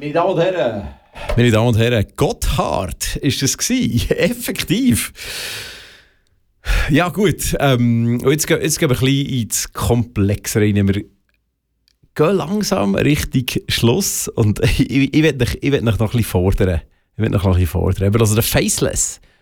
Meine Damen und Herren, Gotthard ist das gewesen. Effektiv. Ja gut, und jetzt gehen wir ein bisschen ins Komplexere rein. Wir gehen langsam Richtung Schluss und ich will noch ein bisschen fordern. Aber also der Faceless